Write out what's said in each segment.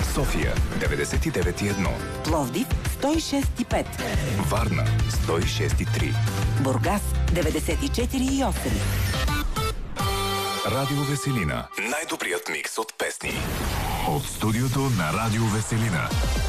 София 99,1, Пловдив 106,5, Варна 106,3, Бургас 94,8. Радио Веселина. Най-добрият микс от песни. От студиото на Радио Веселина.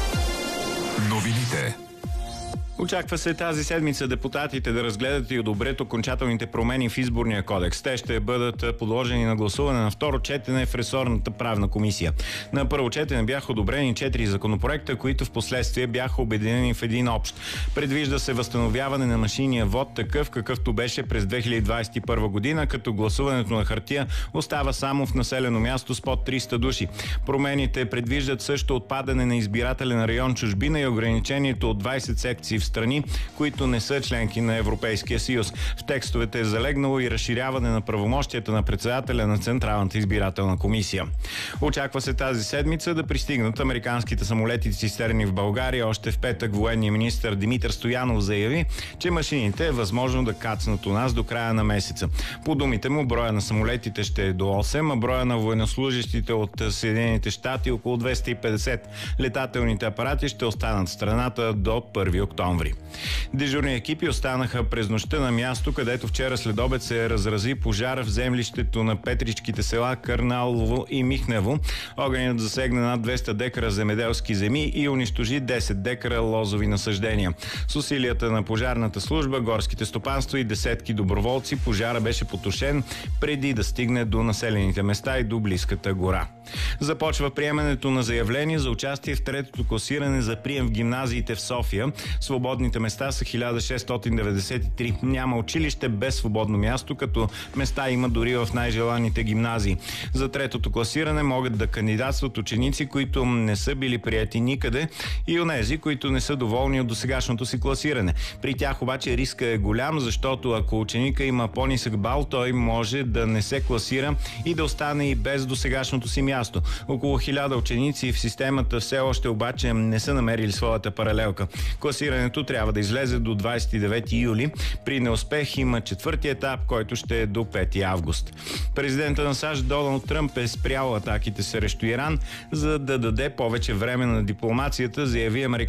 Новините. Очаква се тази седмица депутатите да разгледат и одобрят окончателните промени в изборния кодекс. Те ще бъдат подложени на гласуване на второ четене в ресорната правна комисия. На първо четене бяха одобрени 4 законопроекта, които в последствие бяха обединени в един общ. Предвижда се възстановяване на машинния вод такъв, какъвто беше през 2021 година, като гласуването на хартия остава само в населено място с под 300 души. Промените предвиждат също отпадане на избирателен район чужбина и ограничението от 20 секции в страни, които не са членки на Европейския съюз. В текстовете е залегнало и разширяване на правомощията на председателя на Централната избирателна комисия. Очаква се тази седмица да пристигнат американските самолети цистерни в България. Още в петък военният министър Димитър Стоянов заяви, че машините е възможно да кацнат у нас до края на месеца. По думите му, броя на самолетите ще е до 8, а броя на военнослужащите от Съединените щати около 250. Летателните апарати ще останат в страната до 1 октомври. Дежурни екипи останаха през нощта на място, където вчера след обед се разрази пожар в землището на петричките села Кърналово и Михнево. Огънят засегна над 200 декара земеделски земи и унищожи 10 декара лозови насъждения. С усилията на пожарната служба, горските стопанства и десетки доброволци пожара беше потушен преди да стигне до населените места и до близката гора. Започва приемането на заявление за участие в третото класиране за прием в гимназиите в София. Свободните места са 1693. Няма училище без свободно място, като места има дори в най-желаните гимназии. За третото класиране могат да кандидатстват ученици, които не са били приети никъде, и онези, които не са доволни от досегашното си класиране. При тях обаче риска е голям, защото ако ученика има по-нисък бал, той може да не се класира и да остане и без досегашното си място. Около 1000 ученици в системата все още обаче не са намерили своята паралелка. Класирането трябва да излезе до 29 юли. При неуспех има четвърти етап, който ще е до 5 август. Президентът на САЩ Доналд Тръмп е спрял атаките срещу Иран, за да даде повече време на дипломацията, заяви американският